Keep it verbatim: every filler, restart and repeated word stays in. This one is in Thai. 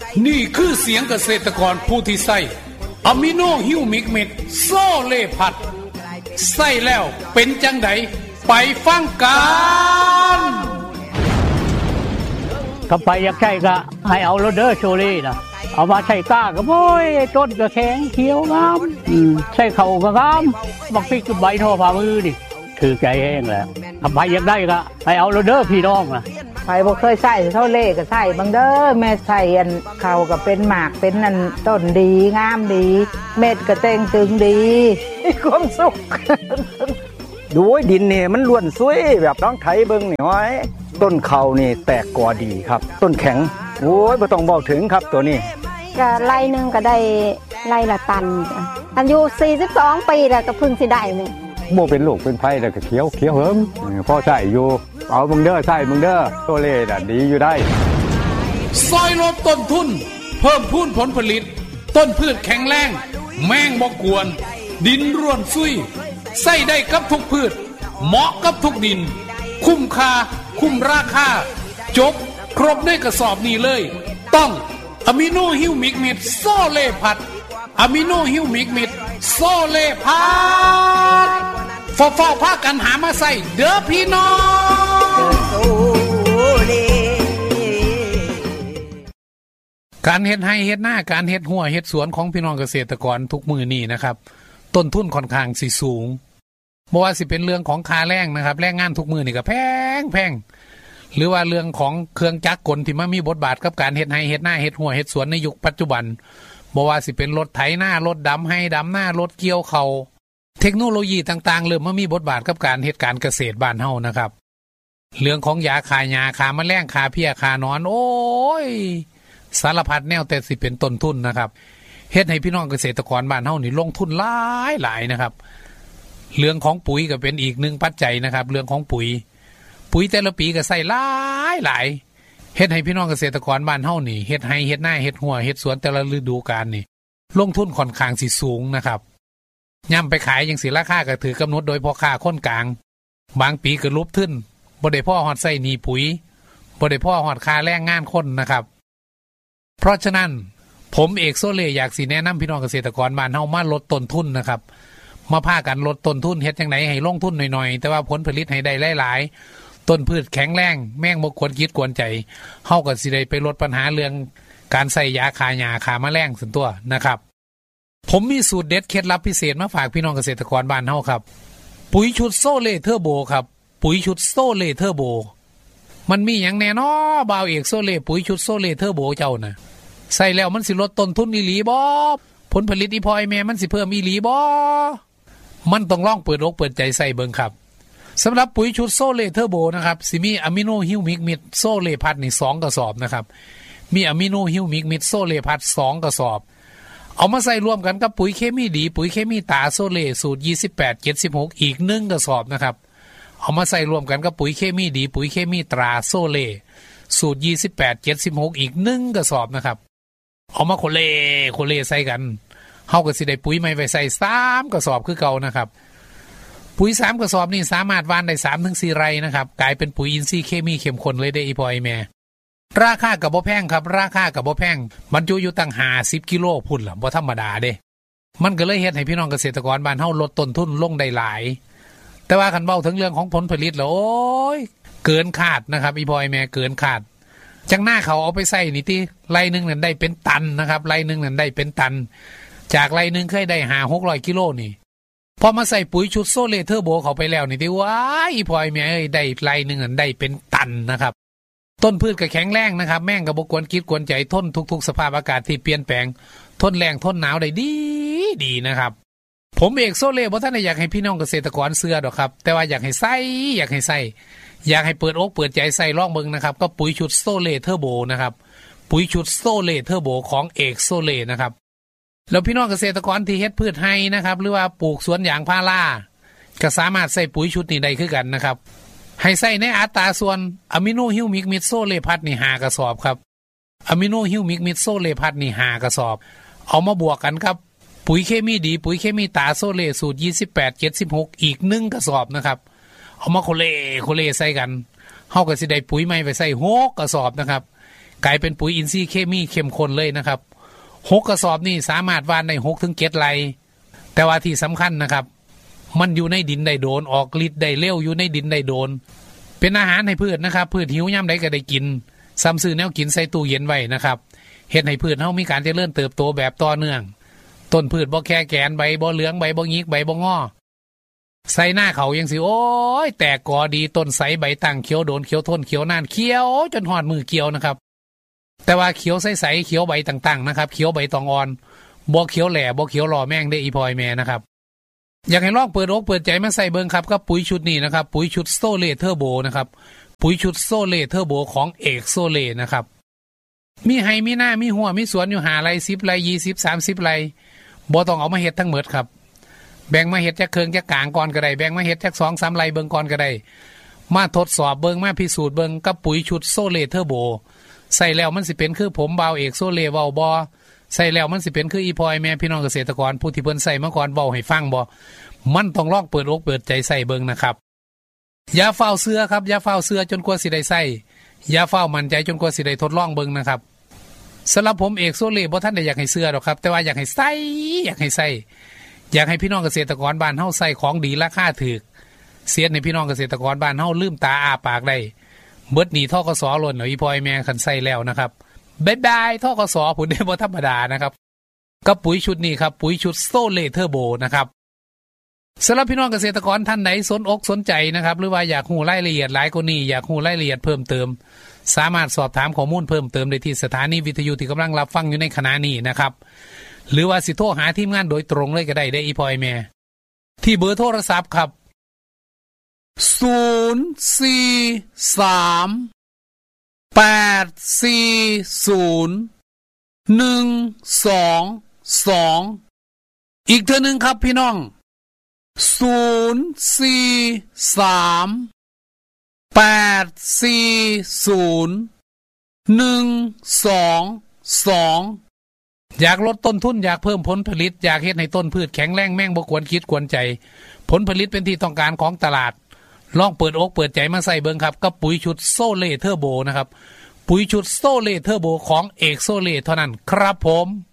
นี่คือเสียงเกษตรกรผู้ที่ใส่อะมิโนฮิวมิกเม็ดโซเลพัดใส่แล้วเป็นจังไดไปฟังกันก็ไปอยากใช้ก็ให้เอาโรเดอร์โชลี่นะเอามาใช้ก้าก็โอ้ยต้นก็แข็งเขียวงามอืมใช้เข่าก็งามบักพริกใบทอฝ่ามือดิถือใจแห้งแล้วถ้าไปอยากได้ก็ให้เอาโรเดอร์พี่น้องนะใครบ่เคยใส่เท่าเล่ก็ใส่บางเด้อแม่ใส่อันเข่าก็เป็นหมากเป็นนั่นต้นดีงามดีเม็ดก็เต่งตึงดีมีความสุขดูดินนี่มันล้วนสวยแบบน้องไถเบิ่งนี่ไว้ต้นเข่านี่แตกกอดีครับต้นแข็งโอ้ยบ่ต้องบอกถึงครับตัวนี้ก็ไร่นึงก็ได้ไร่ละตันอายุสี่สิบสองปีแล้วก็เพิ่งสิได้นี่บ่เป็นลูกเป็นไผแล้วก็เขียวเขียวเหิมพอใช้อยู่เอาเบิ่งเด้อใช้เบิ่งเด้อตัวเลน่ะดีอยู่ได้ซอยลดต้นทุนเพิ่มพูนผลผลิตต้นพืชแข็งแรงแมงบ่กวนดินร่วนซุยใส่ได้กับทุกพืชเหมาะกับทุกดินคุ้มค่าคุ้มราคาจบครบในกระสอบนี้เลยต้องอะมิโนฮิวมิกเม็ดโซเลพัดอะมิโนฮิวมิกเม็ดโซเลพัดฟอฟอพากันหามาใส่เด้อพี่น้องการเฮ็ดให้เฮ็ดหน้าการเฮ็ดหัวเฮ็ดสวนของพี่น้องเกษตรกรทุกมือนี่นะครับต้นทุนค่อนข้างสิสูงบ่ว่าสิเป็นเรื่องของค่าแรงนะครับแรงงานทุกมือนี่ก็แพงแพงหรือว่าเรื่องของเครื่องจักรกลที่มามีบทบาทกับการเฮ็ดให้เฮ็ดหน้าเฮ็ดหัวเฮ็ดสวนในยุคปัจจุบันบ่ว่าสิเป็นรถไถหน้ารถดำให้ดำหน้ารถเกี่ยวเขาเทคโนโลยีต่างๆเริ่มมามีบทบาทกับการเฮ็ดการเกษตรบ้านเฮานะครับเรื่องของยาฆ่าหญ้าฆ่าแมลงฆ่าเพี้ยฆ่านอนโอ้ยสารพัดแนวแต่สิเป็นต้นทุนนะครับเฮ็ดให้พี่น้องเกษตรกรบ้านเฮานี่ลงทุนหลายหลายนะครับเรื่องของปุ๋ยก็เป็นอีกหนึ่งปัจจัยนะครับเรื่องของปุ๋ยปุ๋ยแต่ละปีก็ใส่หลายหลายเฮ็ดให้พี่น้องเกษตรกรบ้านเฮานี่เฮ็ดให้เฮ็ดหน้าเฮ็ดหัวเฮ็ดสวนแต่ละฤดูกาลนี่ลงทุนค่อนข้างสิสูงนะครับย่ำไปขายจังสิราคาก็ถือกำหนดโดยพ่อค้าคนกลางบางปีก็ลุบทึ้นบ่ได้พ่อฮอดใส่หนี้ปุ๋ยบ่ได้พ่อฮอดค่าแรงงานคนนะครับเพราะฉะนั้นผมเอกโซเล่อยากสิแนะนำพี่น้องเกษตรกรบ้านเฮามาลดต้นทุนนะครับมาพากันลดต้นทุนเฮ็ดจังได๋ให้ลงทุนหน่อยๆแต่ว่าผลผลิตให้ได้หลายๆต้นพืชแข็งแรงแม่งบ่ควรคิดกวนใจเฮาก็สิได้ไปลดปัญหาเรื่องการใส่ยาฆ่าหญ้าฆ่าแมลงซั่นตัวนะครับผมมีสูตรเด็ดเคล็ดลับพิเศษมาฝากพี่น้องเกษตรกรบ้านเฮาครับปุ๋ยชุดโซเล่เทอร์โบครับปุ๋ยชุดโซเล่เทอร์โบมันมีหยังแน่น้อบ่าวเอกโซเล่ปุ๋ยชุดโซเล่เทอร์โบเจ้าน่ะใส่แล้วมันสิลดต้นทุนอีหลีบ่ผลผลิตอีพอยแม่มันสิเพิ่มอีหลีบ่มันต้องลองเปิดอกเปิดใจใส่เบิ่งครับสำหรับปุ๋ยชุดโซเล่เทอร์โบนะครับสิมีอะมิโนฮิวมิกมิดโซเล่พัดนี่สองกระสอบนะครับมีอะมิโนฮิวมิกมิดโซเล่พัดสองกระสอบเอามาใส่รวมกันกับปุ๋ยเคมีดีปุ๋ยเคมีตาโซเล่สูตรยี่สิบแปด เจ็ดสิบหกอีกหนึ่งกระสอบนะครับเอามาใส่รวมกันกับปุ๋ยเคมีดีปุ๋ยเคมีตราโซเล่สูตรยี่สิบแปด เจ็ดสิบหกอีกหนึ่งกระสอบนะครับเอามาโคเล่โคเล่ใส่กันเฮาก็สิได้ปุ๋ยใหม่ไว้ใส่สามกระสอบคือเก่านะครับปุ๋ยสามกระสอบนี่สามารถหว่านได้ สามถึงสี่ ไร่นะครับกลายเป็นปุ๋ยอินทรีย์เคมีเข้มข้นเลยได้อีพอยแม่ราคาก็บ่แพงครับราคาก็บ่แพงบรรจุอยู่ตั้งห้าสิบกิโลพุ่นล่ะบ่ธรรมดาเด้มันก็เลยเฮ็ดให้พี่น้องเกษตรกรบ้านเฮาลดต้นทุนลงได้หลายแต่ว่าคันเว้าถึงเรื่องของผลผลิตแล้วโอ้ยเกินคาดนะครับอีพอยแม่เกินคาดจังหน้าเขาเอาไปใส่นี่ติไร่นึงนั่นได้เป็นตันนะครับไร่นึงนั่นได้เป็นตันจากไร่นึงเคยได้ห้าหกร้อยกิโลนี่พอมาใส่ปุ๋ยชุดโซเล่เทอร์โบเข้าไปแล้วนี่ติว้ายอีพอยแม่เอ้ยได้ไร่นึงนั่นได้เป็นตันนะครับต้นพืชก็แข็งแรงนะครับแม่งก็บ่กวนคิดกวนใจทนทุกๆสภาพอากาศที่เปลี่ยนแปลงทนแรงทนหนาวได้ดีดีนะครับผมเอกโซเล่บ่ทันได้อยากให้พี่น้องเกษตรกรเชื่อดอกครับแต่ว่าอยากให้ใส่อยากให้ใส่อยากให้เปิดอกเปิดใจใส่ลองเบิ่งนะครับก็ปุ๋ยชุดโซเล่เทอร์โบนะครับปุ๋ยชุดโซเล่เทอร์โบของเอกโซเล่นะครับแล้วพี่น้องเกษตรกรที่เฮ็ดพืชไร่นะครับหรือว่าปลูกสวนยางพาราก็สามารถใส่ปุ๋ยชุดนี้ได้คือกันนะครับให้ใส่ในอัตราส่วนอะมิโนฮิวมิกมิดโซเล่พัดนี่ห้ากระสอบครับอะมิโนฮิวมิกมิดโซเล่พัดนี่ห้ากระสอบเอามาบวกกันครับปุ๋ยเคมีดีปุ๋ยเคมีตาโซเล่สูตรยี่สิบแปด เจ็ดสิบหกอีกหนึ่งกระสอบนะครับเอามาโคเล่โคเล่ใส่กันเฮาก็สิได้ปุ๋ยใหม่ไปใส่หกกระสอบนะครับกลายเป็นปุ๋ยอินทรีย์เคมีเข้มข้นเลยนะครับหกกระสอบนี่สามารถหว่านได้หกถึงเจ็ดไร่แต่ว่าที่สำคัญนะครับมันอยู่ในดินได้โดนออกฤทธิ์ได้เร็วอยู่ในดินได้โดนเป็นอาหารให้พืชนะครับพืชหิวย่ำใดก็ได้กินซ้ำซื้อแนวกินใส่ตู้เย็นไว้นะครับเฮ็ดให้พืชเฮามีการเจริญเติบโตแบบต่อเนื่องต้นพืชบ่แค่แกนใบบ่เหลืองใบบ่หงิกใบบ่งอใส่หน้าเขายังสิโอ้ยแตกกอดีต้นใสใบตั้งเขียวโดนเขียวทนเขียวนานเขียวจนหอดมือเกี่ยวนะครับแต่ว่าเขียวใสๆเขียวใบต่างๆนะครับเขียวใบตองอ่อนบ่เขียวแหล่บ่เขียวหล่อแม่งได้อีพอยแม่นะครับอยากให้ลองเปิดอกเปิดใจมาใส่เบิ่งครับกับปุ๋ยชุดนี้นะครับปุ๋ยชุดโซเลเทอร์โบนะครับปุ๋ยชุดโซเลเทอร์โบของเอกโซเลนะครับมีไฮมีหน้ามีหัวมีสวนอยู่หาไรสิบไรยี่สิบสามสิบไรบ่ต้องเอามาเฮ็ดทั้งหมดครับแบ่งมาเฮ็ดจากเคืองจากกลางก่อนก็ได้แบ่งมาเฮ็ดจากสองสามไรเบิ่งก่อนก็ได้มาทดสอบเบิ่งมาพิสูจน์เบิ่งกับปุ๋ยชุดโซเลเทอร์โบใส่แล้วมันสิเป็นคือผมบ่าวเอกโซเลเว้าบ่ใส่แล้วมันสิเป็นคืออีพอยแม่พี่น้องเกษตรกรผู้ที่เพิ่นใส่มาก่อนเว้าให้ฟังบ่มันต้องลองเปิดอกเปิดใจใส่เบิ่งนะครับอย่าเฝ้าเสื้อครับอย่าเฝ้าเสื้อจนกว่าสิได้ใส่อย่าเฝ้ามั่นใจจนกว่าสิได้ทดลองเบิ่งนะครับสำหรับผมเอกโซเลบ่ท่านได้อยากให้เสื้อหรอกครับแต่ว่าอยากให้ใส่อยากให้ใส่อยากให้พี่น้องเกษตรกรบ้านเฮาใส่ของดีราคาถูกเสียให้พี่น้องเกษตรกรบ้านเฮาลืมตาอ้าปากได้เบิดหนีทกสหล่นเอาอีพอยแม่คันใส่แล้วนะครับบ๊ายบายทกสผลได้บ่ธรรมดานะครับกับปุ๋ยชุดนี้ครับปุ๋ยชุดโซเลเทอร์โบนะครับสำหรับพี่น้องเกษตรกรท่านไหนสนอกสนใจนะครับหรือว่าอยากรู้รายละเอียดหลายกว่านี้อยากรู้รายละเอียดเพิ่มเติมสามารถสอบถามข้อมูลเพิ่มเติมได้ที่สถานีวิทยุที่กำลังรับฟังอยู่ในขณะนี้นะครับหรือว่าสิโทรหาทีมงานโดยตรงเลยก็ได้ได้อีพอยแม่ที่เบอร์โทรศัพท์ครับศูนย์ สี่ สาม แปด สี่ ศูนย์ หนึ่ง สอง สองอีกเทื่อนึงครับพี่น้องศูนย์ สี่ สาม แปด สี่ ศูนย์ หนึ่ง สอง สองอยากลดต้นทุนอยากเพิ่มผลผลิตอยากเฮ็ดให้ต้นพืชแข็งแรงแม่งบ่ควรคิดควรใจผลผลิตเป็นที่ต้องการของตลาดลองเปิดอกเปิดใจมาใส่เบิ่งครับกับปุ๋ยชุดโซเลเทอร์โบนะครับปุ๋ยชุดโซเลเทอร์โบของเอกโซเลเท่านั้นครับผม